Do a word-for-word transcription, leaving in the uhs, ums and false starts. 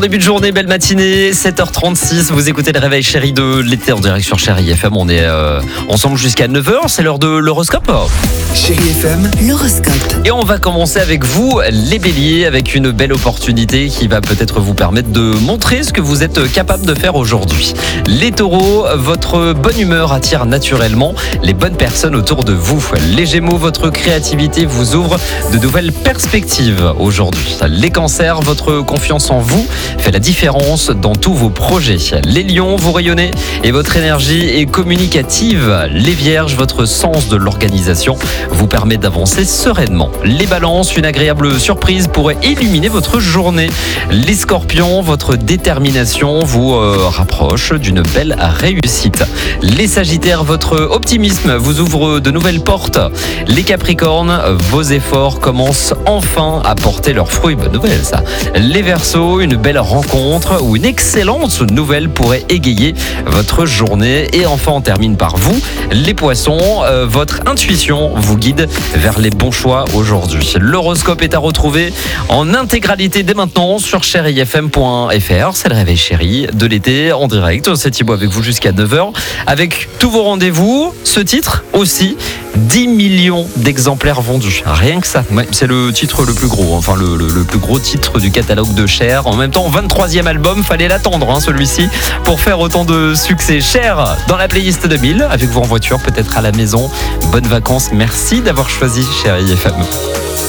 Début de journée, belle matinée, sept heures trente-six, vous écoutez le réveil chéri de l'été en direct sur Chéri F M, on est euh, ensemble jusqu'à neuf heures, c'est l'heure de l'horoscope. Chéri F M, l'horoscope. Et on va commencer avec vous, les béliers, avec une belle opportunité qui va peut-être vous permettre de montrer ce que vous êtes capable de faire aujourd'hui. Les taureaux, votre bonne humeur attire naturellement les bonnes personnes autour de vous. Les gémeaux, votre créativité vous ouvre de nouvelles perspectives aujourd'hui. Les cancers, votre confiance en vous fait la différence dans tous vos projets. Les lions, vous rayonnez et votre énergie est communicative. Les vierges, votre sens de l'organisation vous permet d'avancer sereinement. Les balances, une agréable surprise pourrait illuminer votre journée. Les scorpions, votre détermination vous euh, rapproche d'une belle réussite. Les sagittaires, votre optimisme vous ouvre de nouvelles portes. Les capricornes, vos efforts commencent enfin à porter leurs fruits. Bonne nouvelle ça. Les verseaux, une belle rencontre ou une excellente nouvelle pourrait égayer votre journée. Et enfin, on termine par vous, les poissons. Euh, votre intuition vous guide vers les bons choix aujourd'hui. L'horoscope est à retrouver en intégralité dès maintenant sur chéri f m point f r. C'est le réveil chéri de l'été en direct. C'est Thibaut avec vous jusqu'à neuf heures avec tous vos rendez-vous. Ce titre aussi, dix millions d'exemplaires vendus. Rien que ça. Ouais, c'est le titre le plus gros, enfin le, le, le plus gros titre du catalogue de Cher. En même temps, vingt-troisième album, fallait l'attendre hein, celui-ci pour faire autant de succès. Cher dans la playlist deux mille, avec vous en voiture, peut-être à la maison. Bonnes vacances, merci d'avoir choisi Chéri F M.